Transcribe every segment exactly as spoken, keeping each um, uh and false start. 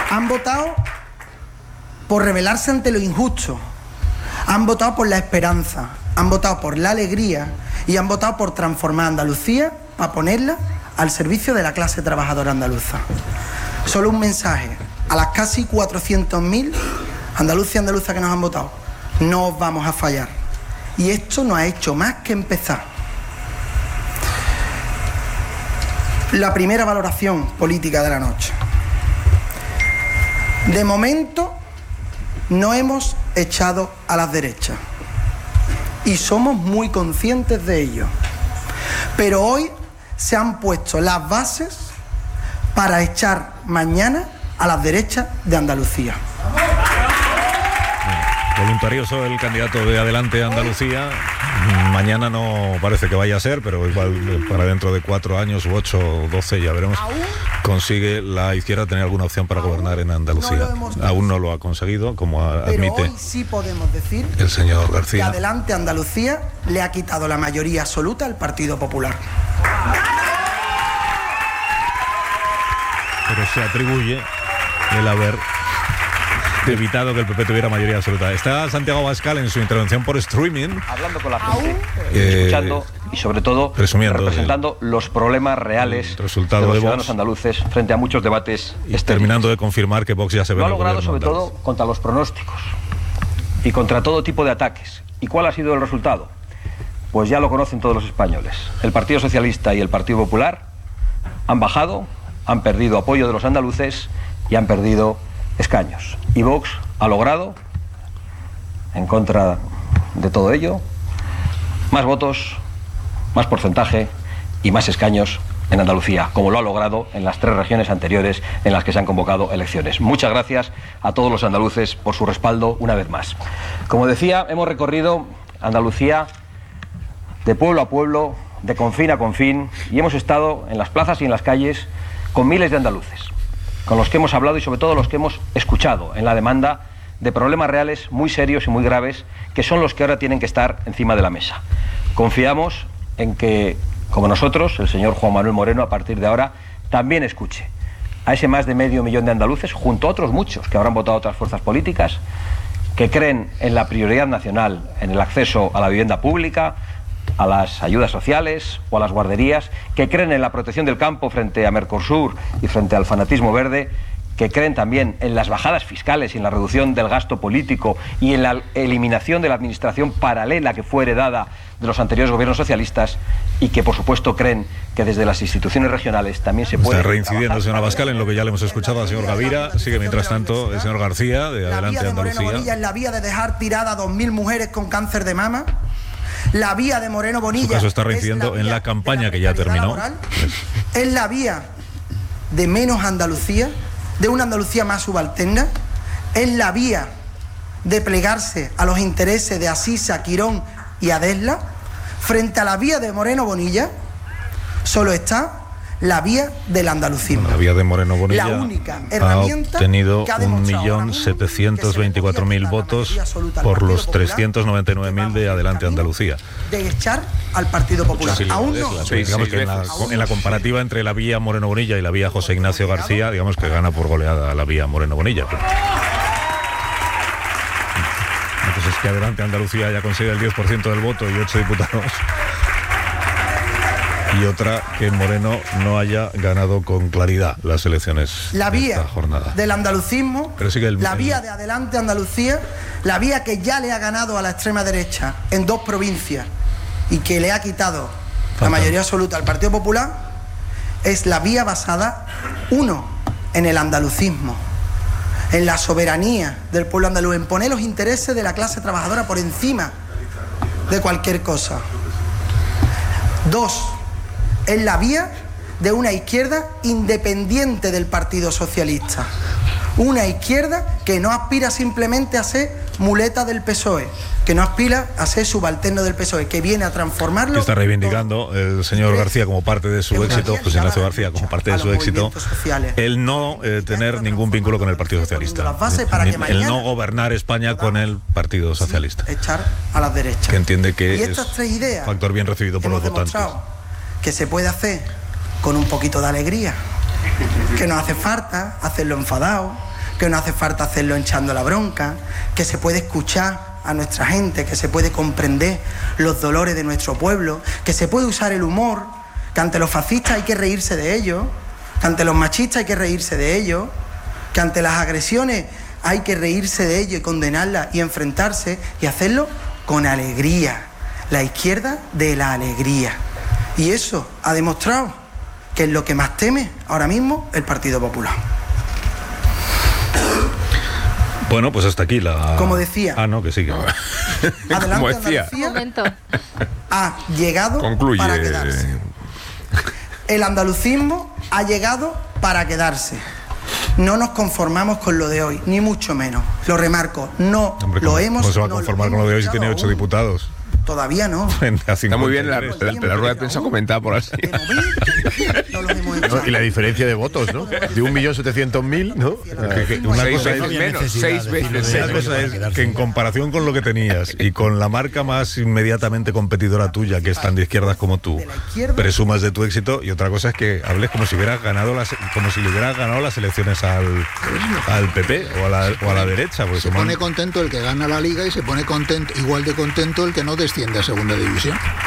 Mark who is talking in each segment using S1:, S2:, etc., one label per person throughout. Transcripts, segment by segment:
S1: Han votado por rebelarse ante lo injusto, han votado por la esperanza, han votado por la alegría y han votado por transformar a Andalucía para ponerla al servicio de la clase trabajadora andaluza. Solo un mensaje a las casi cuatrocientos mil andaluces y andaluzas que nos han votado: no os vamos a fallar. Y esto no ha hecho más que empezar. La primera valoración política de la noche. De momento no hemos echado a las derechas y somos muy conscientes de ello, pero hoy se han puesto las bases para echar mañana a las derechas de Andalucía.
S2: Voluntarioso el candidato de Adelante Andalucía. Mañana no parece que vaya a ser, pero igual para dentro de cuatro años u ocho o doce, ya veremos, consigue la izquierda tener alguna opción para gobernar en Andalucía. Aún no lo ha conseguido, como admite
S1: pero hoy sí podemos decir
S2: el señor García,
S1: que Adelante Andalucía le ha quitado la mayoría absoluta al Partido Popular.
S2: Pero se atribuye el haber evitado que el P P tuviera mayoría absoluta. Está Santiago Abascal en su intervención por streaming,
S3: hablando con la gente, eh, escuchando y sobre todo representando el, los problemas reales de los
S2: de
S3: ciudadanos
S2: Vox,
S3: andaluces frente a muchos debates
S2: y terminando de confirmar que Vox ya se ve.
S3: Lo ha logrado sobre todo contra los pronósticos y contra todo tipo de ataques. ¿Y cuál ha sido el resultado? Pues ya lo conocen todos los españoles. El Partido Socialista y el Partido Popular han bajado, han perdido apoyo de los andaluces y han perdido escaños. Y Vox ha logrado, en contra de todo ello, más votos, más porcentaje y más escaños en Andalucía, como lo ha logrado en las tres regiones anteriores en las que se han convocado elecciones. Muchas gracias a todos los andaluces por su respaldo una vez más. Como decía, hemos recorrido Andalucía de pueblo a pueblo, de confín a confín, y hemos estado en las plazas y en las calles con miles de andaluces, con los que hemos hablado y sobre todo los que hemos escuchado en la demanda de problemas reales muy serios y muy graves, que son los que ahora tienen que estar encima de la mesa. Confiamos en que, como nosotros, el señor Juan Manuel Moreno, a partir de ahora, también escuche a ese más de medio millón de andaluces, junto a otros muchos que habrán votado otras fuerzas políticas, que creen en la prioridad nacional, en el acceso a la vivienda pública, a las ayudas sociales o a las guarderías, que creen en la protección del campo frente a Mercosur y frente al fanatismo verde, que creen también en las bajadas fiscales y en la reducción del gasto político y en la eliminación de la administración paralela que fue heredada de los anteriores gobiernos socialistas, y que por supuesto creen que desde las instituciones regionales también se puede...
S2: Está reincidiendo el señor Abascal en lo que ya le hemos escuchado al señor Gavira. Sigue mientras tanto el señor García de Adelante Andalucía.
S1: La vía de Moreno Bonilla es la vía de dejar tirada a dos mil mujeres con cáncer de mama. La vía de Moreno Bonilla...
S2: En su caso está reincidiendo en la campaña que ya terminó.
S1: Laboral, es la vía de menos Andalucía, de una Andalucía más subalterna. Es la vía de plegarse a los intereses de Asisa, Quirón y Adesla. Frente a la vía de Moreno Bonilla solo está la vía del andalucismo.
S2: La vía de Moreno Bonilla
S1: la única herramienta
S2: ha obtenido
S1: que ha
S2: un millón setecientos veinticuatro mil votos por los trescientos noventa y nueve mil de Adelante Andalucía.
S1: De echar al Partido Popular.
S2: Sí,
S1: Aún no.
S2: Sí, digamos que en la, en la comparativa entre la vía Moreno Bonilla y la vía José Ignacio García, digamos que gana por goleada la vía Moreno Bonilla. Pero... entonces es que Adelante Andalucía ya consigue el diez por ciento del voto y ocho diputados. Y otra, que Moreno no haya ganado con claridad las elecciones
S1: la vía
S2: de esta jornada.
S1: Del andalucismo,
S2: Pero sigue el,
S1: la
S2: el...
S1: vía de Adelante Andalucía, la vía que ya le ha ganado a la extrema derecha en dos provincias y que le ha quitado Falta. la mayoría absoluta al Partido Popular, es la vía basada, uno, en el andalucismo, en la soberanía del pueblo andaluz, en poner los intereses de la clase trabajadora por encima de cualquier cosa. Dos, es la vía de una izquierda independiente del Partido Socialista. Una izquierda que no aspira simplemente a ser muleta del P S O E, que no aspira a ser subalterno del P S O E, que viene a transformarlo.
S2: Que está reivindicando el señor García como parte de su éxito, José Ignacio García como parte de su éxito, el no eh, tener ningún vínculo con el Partido Socialista, el, el no gobernar España con el Partido Socialista.
S1: Echar a las derechas.
S2: Que entiende que
S1: y estas
S2: es
S1: tres ideas
S2: un factor bien recibido por los votantes.
S1: Que se puede hacer con un poquito de alegría, que no hace falta hacerlo enfadado, que no hace falta hacerlo echando la bronca, que se puede escuchar a nuestra gente, que se puede comprender los dolores de nuestro pueblo, que se puede usar el humor, que ante los fascistas hay que reírse de ellos, que ante los machistas hay que reírse de ellos, que ante las agresiones hay que reírse de ellos y condenarlas y enfrentarse y hacerlo con alegría. La izquierda de la alegría. Y eso ha demostrado que es lo que más teme ahora mismo el Partido Popular.
S2: Bueno, pues hasta aquí la...
S1: Como decía.
S2: Ah, no, que sigue.
S1: Adelante,
S4: Como decía.
S1: Andalucía
S5: Un momento.
S1: ha llegado
S4: Concluye.
S1: para quedarse. El andalucismo ha llegado para quedarse. No nos conformamos con lo de hoy, ni mucho menos. Lo remarco, no
S2: Hombre,
S1: lo
S2: ¿cómo,
S1: hemos...
S2: ¿cómo se va a
S1: no
S2: conformar
S1: lo
S2: con lo de hoy
S1: hemos
S2: si tiene
S1: llegado
S2: ocho
S1: aún.
S2: diputados?
S1: Todavía no.
S4: Está muy bien la, la, la rueda de prensa comentada por así.
S1: De momento, no los hemos hecho.
S6: No, y la diferencia de votos, ¿no? De un millón setecientos mil, ¿no?
S2: Que- que una
S4: Seis
S2: cosa
S4: veces
S2: es-
S4: menos, seis veces
S2: Una
S4: menos.
S2: cosa es que en comparación con lo que tenías y con la marca más inmediatamente competidora tuya, que es tan de izquierdas como tú, presumas de tu éxito, y otra cosa es que hables como si hubieras ganado las, como si le hubieras ganado las elecciones al, al P P o a la, o a la derecha. Porque
S7: Se
S2: como
S7: pone
S2: han-
S7: contento el que gana la Liga y se pone contento, igual de contento el que no desciende a Segunda División.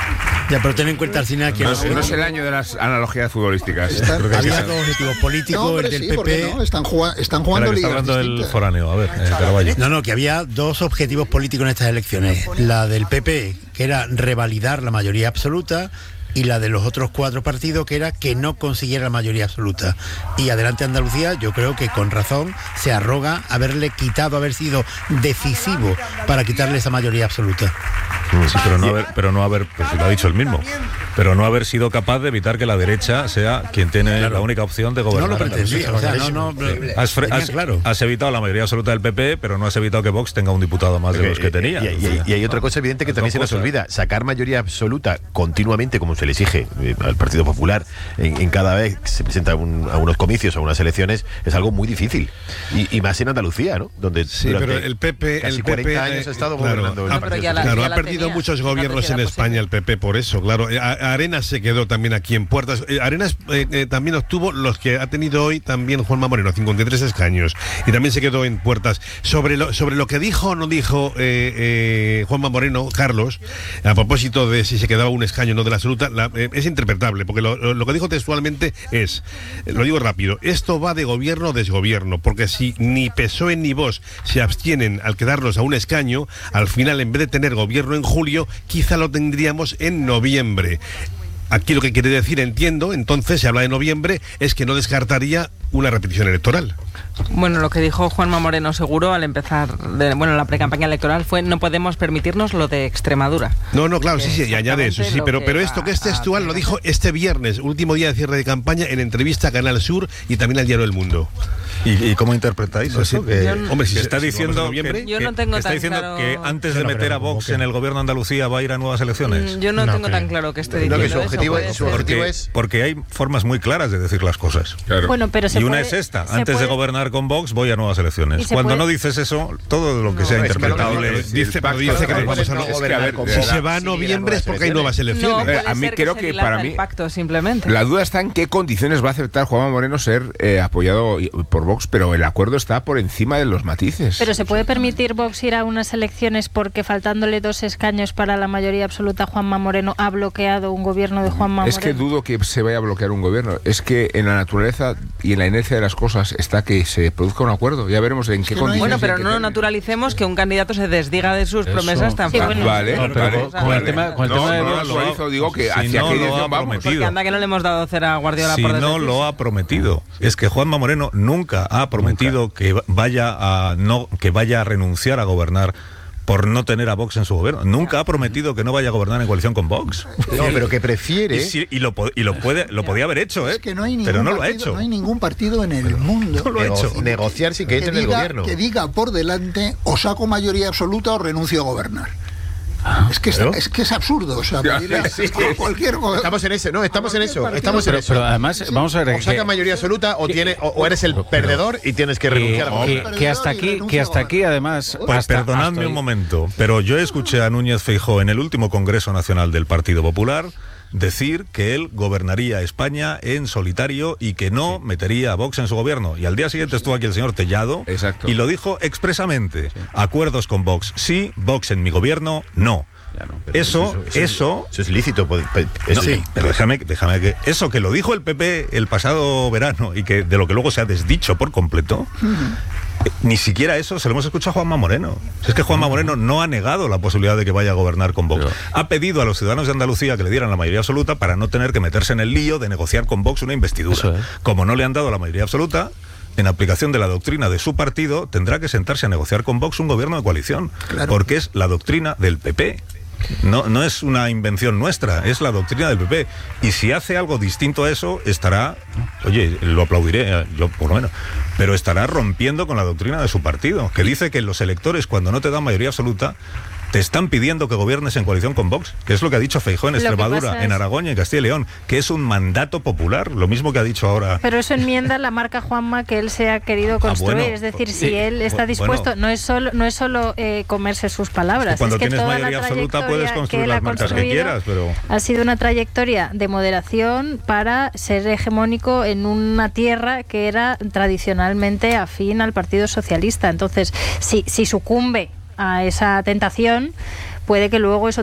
S8: Ya, pero ten en cuenta al final que
S4: No,
S8: no,
S4: es- no es el año de las analogías futbolísticas.
S7: Está-
S4: Creo que hay que
S8: había
S4: ser-
S8: dos objetivos
S7: No,
S8: políticos,
S7: hombre,
S8: el del
S7: sí,
S8: P
S7: ¿por qué
S8: P.
S7: no? Están, jugando, están
S2: Espera,
S7: jugando
S2: que está
S7: ligas
S2: hablando del
S7: distintas.
S2: foráneo. A ver, eh, Caraballo.
S8: No, no, que había dos objetivos políticos en estas elecciones. La del P P, que era revalidar la mayoría absoluta, y la de los otros cuatro partidos, que era que no consiguiera la mayoría absoluta. Y Adelante Andalucía, yo creo que con razón se arroga haberle quitado, haber sido decisivo para quitarle esa mayoría absoluta.
S2: Sí, pero no haber, pero no haber, pues lo ha dicho el mismo, pero no haber sido capaz de evitar que la derecha sea quien tiene la única opción de
S8: No
S2: gobernar.
S8: lo pretendía, o sea, no, no,
S2: Has, fre-
S8: tenía
S2: has-
S8: claro.
S2: has evitado la mayoría absoluta del P P, pero no has evitado que Vox tenga un diputado más de los que tenía.
S6: Y, y- y hay otra cosa evidente que
S2: Las
S6: también se
S2: dos
S6: nos
S2: cosas.
S6: olvida. Sacar mayoría absoluta continuamente, como se le exige eh, al Partido Popular, en, en cada vez que se presenta un- a unos comicios, a unas elecciones, es algo muy difícil. Y, y más en Andalucía, ¿no? Donde
S9: Sí,
S6: durante
S9: pero el P P,
S6: casi
S9: el P P
S6: cuarenta años
S9: eh,
S6: ha estado
S9: claro,
S6: gobernando el
S9: ha,
S6: Partido
S5: ya la-
S6: Socialista.
S9: claro,
S5: ya
S9: ha
S5: la
S9: perdido
S5: tenía.
S9: muchos
S5: No
S9: gobiernos
S5: sé
S9: en
S5: si era
S9: España
S5: posible.
S9: el P P por eso, claro. Eh, A- Arenas se quedó también aquí en Puertas. Eh, Arenas eh, eh, también obtuvo los que ha tenido hoy también Juanma Moreno, cincuenta y tres escaños. Y también se quedó en Puertas. Sobre lo, sobre lo que dijo o no dijo eh, eh, Juanma Moreno, Carlos, a propósito de si se quedaba un escaño o no de la absoluta, la- eh, es interpretable, porque lo, lo- lo que dijo textualmente es, eh, lo digo rápido, esto va de gobierno o desgobierno, porque si ni P S O E ni Vox se abstienen al quedarnos a un escaño, al final, en vez de tener gobierno en julio, quizá lo tendríamos en noviembre. Aquí lo que quiere decir, entiendo, entonces se habla de noviembre, es que no descartaría una repetición electoral.
S10: Bueno, lo que dijo Juanma Moreno seguro al empezar, de, bueno, la precampaña electoral fue no podemos permitirnos lo de Extremadura.
S9: No, no, claro, sí, sí, y añade eso, sí,
S10: lo
S9: pero,
S10: que
S9: pero
S10: va
S9: esto que es
S10: a
S9: textual lo
S10: hacer.
S9: dijo este viernes, último día de cierre de campaña, en entrevista a Canal Sur y también al Diario El Mundo.
S2: ¿Y, y cómo interpretáis
S9: Pues
S2: eso?
S9: sí,
S2: Que,
S10: yo no-
S9: hombre, si
S2: que
S9: se-
S2: está
S9: si
S2: diciendo,
S9: vamos a noviembre.
S2: que,
S10: Yo no
S2: que-
S10: tengo
S2: que está
S10: tan
S2: diciendo
S10: claro-
S2: que antes de
S6: Pero,
S2: meter
S6: pero,
S2: a Vox
S6: ¿cómo
S2: en
S6: que?
S2: el gobierno de Andalucía va a ir a nuevas elecciones.
S10: Mm, Yo no,
S8: No
S10: tengo
S8: creo.
S10: tan claro que esté
S6: No,
S10: diciendo
S6: que su
S10: eso,
S6: objetivo
S10: puede
S6: es- su
S10: ser.
S6: objetivo
S2: Porque,
S6: es-
S2: porque hay formas muy claras de decir las cosas.
S4: Claro.
S5: Bueno, pero se
S2: Y una
S5: puede-
S2: es esta,
S5: se
S2: antes de
S5: puede-
S2: gobernar con Vox voy a nuevas
S5: Y
S2: elecciones.
S5: se
S2: Cuando
S5: puede-
S2: no dices eso, todo lo que sea
S6: No, es que
S2: interpretable...
S6: no,
S9: Dice, pero dice que nos vamos a no-
S4: Es que, a ver,
S6: con
S4: de
S9: Si
S4: verdad,
S9: se va a
S6: si
S9: noviembre es porque hay nuevas
S10: No,
S9: elecciones.
S10: puede
S4: Eh, a mí
S10: ser
S4: creo
S10: se
S4: que
S10: dilata
S4: para
S10: el
S4: mí-
S10: pacto, simplemente.
S4: La duda está en qué condiciones va a aceptar Juanma Moreno ser eh, apoyado y- por Vox, pero el acuerdo está por encima de los matices.
S5: Pero ¿se puede permitir Vox ir a unas elecciones porque faltándole dos escaños para la mayoría absoluta Juanma Moreno ha bloqueado un gobierno de Juanma
S4: Es que
S5: Moreno?
S4: dudo que se vaya a bloquear un gobierno. Es que en la naturaleza y en la inercia de las cosas está que se produzca un acuerdo. Ya veremos en qué
S7: que no hay-
S4: condiciones.
S10: Bueno, pero
S4: y en qué
S10: no
S4: términos.
S10: naturalicemos que un candidato se desdiga de sus promesas tan
S5: Sí,
S10: fácil.
S5: bueno.
S4: Vale,
S8: No, pero
S4: vale,
S8: con- con
S4: vale.
S8: el tema- con el
S4: no,
S8: tema de
S4: no
S8: Vox
S4: lo actualizo, digo que
S2: si
S4: hacia
S2: no
S4: qué
S2: lo
S4: dirección
S2: ha
S4: vamos.
S2: prometido.
S10: Porque anda que no le hemos dado cera a Guardiola
S2: Si
S10: por
S2: no
S10: desdecirse.
S2: lo ha prometido, es que Juanma Moreno nunca ha prometido que vaya a no que vaya a renunciar a gobernar por no tener a Vox en su gobierno. Nunca ha prometido que no vaya a gobernar en coalición con Vox.
S6: No, pero que prefiere.
S2: Y, sí, y lo, po- y lo puede lo podía haber hecho, ¿eh?
S7: Es que no hay ningún
S2: pero no lo ha
S7: partido,
S2: hecho.
S7: no hay ningún partido en el mundo
S2: No lo ha
S6: nego-
S2: hecho.
S6: negociar sin que entre en el
S7: diga,
S6: gobierno.
S7: que diga por delante o saco mayoría absoluta o renuncio a gobernar. Es que, es,
S6: ¿Pero?
S7: es que es absurdo, o sea,
S4: Ya,
S7: pedir a-
S4: sí.
S7: a cualquier go-
S6: Estamos en ese, no, estamos en
S7: cualquier
S6: eso,
S7: partido.
S6: estamos en
S8: Pero,
S6: eso.
S8: pero además, vamos a ver
S6: O
S8: que,
S6: saca mayoría absoluta o, tiene, o, o eres el perdedor y tienes que
S8: que,
S6: renunciar a
S8: que-
S6: gobernar.
S8: que hasta aquí, que hasta aquí además...
S2: Pues
S8: hasta-
S2: perdonadme
S8: hasta
S2: un
S8: ahí-
S2: momento, pero yo escuché a Núñez Feijóo en el último Congreso Nacional del Partido Popular decir que él gobernaría España en solitario y que no sí. metería a Vox en su gobierno. Y al día siguiente estuvo aquí el señor Tellado
S4: Exacto.
S2: y lo dijo expresamente. Sí. Acuerdos con Vox sí, Vox en mi gobierno no.
S6: Claro,
S2: eso, eso, eso, eso,
S6: eso es lícito. Eso,
S2: no, sí, pero déjame, déjame que eso que lo dijo el P P el pasado verano y que de lo que luego se ha desdicho por completo, uh-huh. eh, ni siquiera eso se lo hemos escuchado a Juanma Moreno. Es que Juanma Moreno no ha negado la posibilidad de que vaya a gobernar con Vox. Pero... ha pedido a los ciudadanos de Andalucía que le dieran la mayoría absoluta para no tener que meterse en el lío de negociar con Vox una investidura. Es. Como no le han dado la mayoría absoluta, en aplicación de la doctrina de su partido, tendrá que sentarse a negociar con Vox un gobierno de coalición, claro. porque es la doctrina del P P. No, no es una invención nuestra, es la doctrina del P P. Y si hace algo distinto a eso, estará, oye, lo aplaudiré, yo por lo menos, pero estará rompiendo con la doctrina de su partido, que dice que los electores, cuando no te dan mayoría absoluta, te están pidiendo que gobiernes en coalición con Vox, que es lo que ha dicho Feijóo en Extremadura, es... en Aragón y en Castilla y León, que es un mandato popular, lo mismo que ha dicho ahora.
S5: Pero eso enmienda la marca Juanma que él se ha querido construir, ah, bueno, es decir, si sí, él está dispuesto, bueno, no es solo, no es solo eh, comerse sus palabras, es
S2: cuando
S5: es que
S2: tienes
S5: toda
S2: mayoría
S5: la
S2: absoluta puedes construir las marcas que quieras, pero...
S5: ha sido una trayectoria de moderación para ser hegemónico en una tierra que era tradicionalmente afín al Partido Socialista. Entonces, si, si sucumbe a esa tentación, puede que luego eso